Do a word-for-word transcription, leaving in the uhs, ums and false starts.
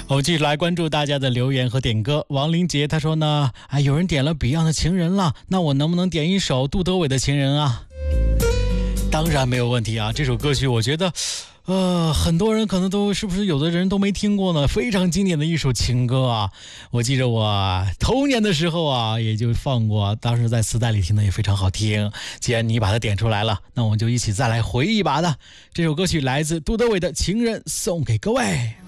我们继续来关注大家的留言和点歌。王林杰他说呢，哎，有人点了 Beyond 的情人了，那我能不能点一首杜德伟的情人啊？当然没有问题啊，这首歌曲我觉得呃，很多人可能都是不是有的人都没听过呢，非常经典的一首情歌啊。我记着我童年的时候啊也就放过，当时在磁带里听的也非常好听。既然你把它点出来了，那我们就一起再来回忆一把的。这首歌曲来自杜德伟的情人，送给各位。